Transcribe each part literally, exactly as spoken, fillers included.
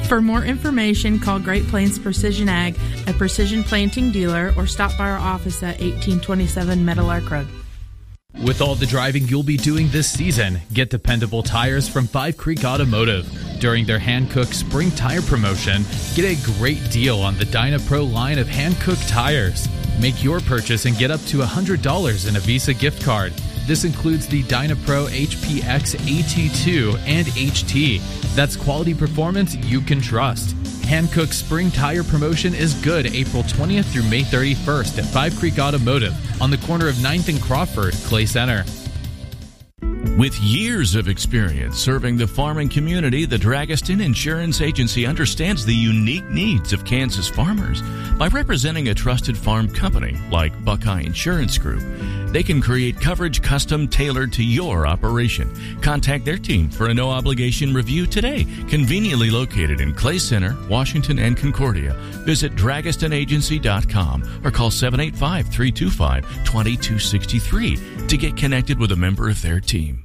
For more information, call Great Plains Precision Ag, a precision planting dealer, or stop by our office at eighteen twenty-seven Meadowlark Road. With all the driving you'll be doing this season, get dependable tires from Five Creek Automotive. During their hand-cooked spring tire promotion, get a great deal on the DynaPro line of hand-cooked tires. Make your purchase and get up to one hundred dollars in a Visa gift card. This includes the DynaPro H P X A T two and H T. That's quality performance you can trust. Hand-cooked spring tire promotion is good April twentieth through May thirty-first at Five Creek Automotive on the corner of ninth and Crawford, Clay Center. With years of experience serving the farming community, the Dragaston Insurance Agency understands the unique needs of Kansas farmers. By representing a trusted farm company like Buckeye Insurance Group, they can create coverage custom tailored to your operation. Contact their team for a no-obligation review today. Conveniently located in Clay Center, Washington, and Concordia. Visit dragaston agency dot com or call seven eight five, three two five, two two six three to get connected with a member of their team.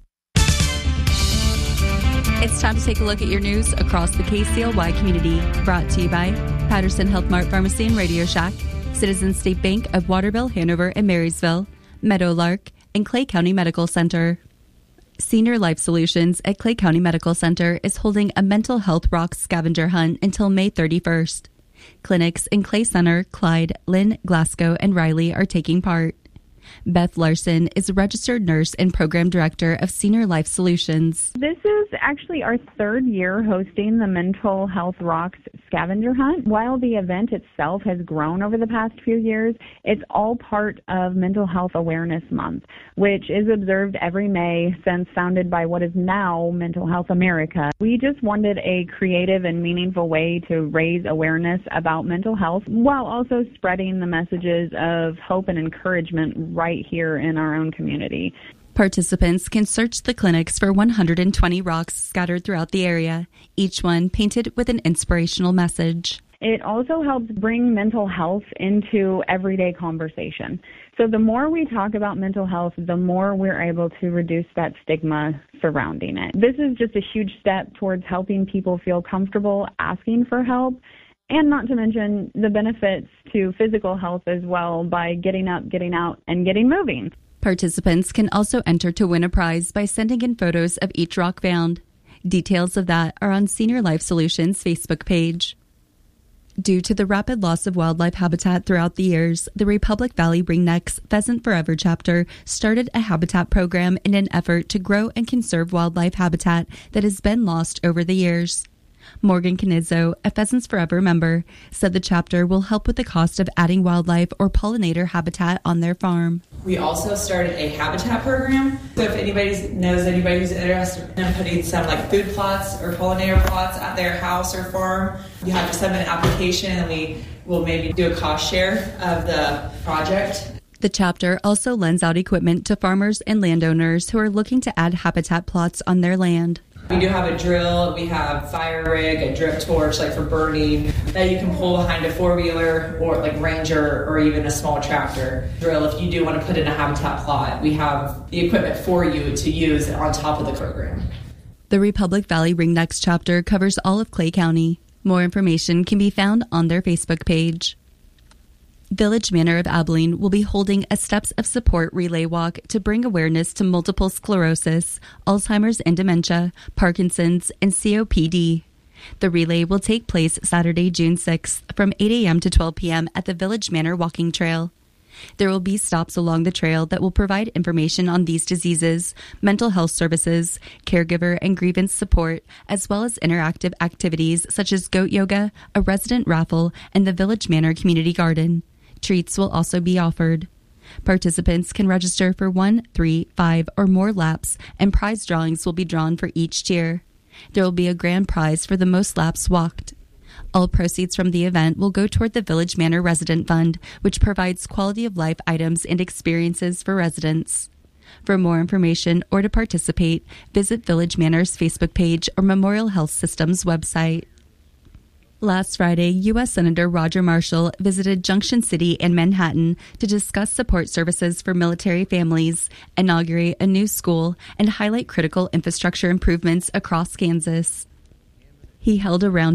It's time to take a look at your news across the K C L Y community. Brought to you by Patterson Health Mart Pharmacy and Radio Shack, Citizens State Bank of Waterville, Hanover, and Marysville, Meadowlark, and Clay County Medical Center. Senior Life Solutions at Clay County Medical Center is holding a mental health rock scavenger hunt until May thirty-first. Clinics in Clay Center, Clyde, Lynn, Glasgow, and Riley are taking part. Beth Larson is a registered nurse and program director of Senior Life Solutions. This is actually our third year hosting the Mental Health Rocks scavenger hunt. While the event itself has grown over the past few years, it's all part of Mental Health Awareness Month, which is observed every May since founded by what is now Mental Health America. We just wanted a creative and meaningful way to raise awareness about mental health while also spreading the messages of hope and encouragement right here in our own community. Participants can search the clinics for one hundred twenty rocks scattered throughout the area, each one painted with an inspirational message. It also helps bring mental health into everyday conversation. So the more we talk about mental health, the more we're able to reduce that stigma surrounding it. This is just a huge step towards helping people feel comfortable asking for help, and not to mention the benefits to physical health as well by getting up, getting out, and getting moving. Participants can also enter to win a prize by sending in photos of each rock found. Details of that are on Senior Life Solutions' Facebook page. Due to the rapid loss of wildlife habitat throughout the years, the Republic Valley Ringneck's Pheasant Forever chapter started a habitat program in an effort to grow and conserve wildlife habitat that has been lost over the years. Morgan Canizzo, a Pheasants Forever member, said the chapter will help with the cost of adding wildlife or pollinator habitat on their farm. We also started a habitat program. So if anybody knows anybody who's interested in putting some like food plots or pollinator plots at their house or farm, you have to submit an application and we will maybe do a cost share of the project. The chapter also lends out equipment to farmers and landowners who are looking to add habitat plots on their land. We do have a drill, we have fire rig, a drip torch like for burning that you can pull behind a four-wheeler or like Ranger or even a small tractor. Drill, if you do want to put in a habitat plot, we have the equipment for you to use on top of the program. The Republic Valley Ringnecks chapter covers all of Clay County. More information can be found on their Facebook page. Village Manor of Abilene will be holding a Steps of Support relay walk to bring awareness to multiple sclerosis, Alzheimer's and dementia, Parkinson's, and C O P D. The relay will take place Saturday, June sixth from eight a.m. to twelve p.m. at the Village Manor Walking Trail. There will be stops along the trail that will provide information on these diseases, mental health services, caregiver and grievance support, as well as interactive activities such as goat yoga, a resident raffle, and the Village Manor Community Garden. Treats will also be offered. Participants can register for one, three, five, or more laps, and prize drawings will be drawn for each tier. There will be a grand prize for the most laps walked. All proceeds from the event will go toward the Village Manor Resident Fund, which provides quality of life items and experiences for residents. For more information or to participate, visit Village Manor's Facebook page or Memorial Health System's website. Last Friday, U S Senator Roger Marshall visited Junction City and Manhattan to discuss support services for military families, inaugurate a new school, and highlight critical infrastructure improvements across Kansas. He held a round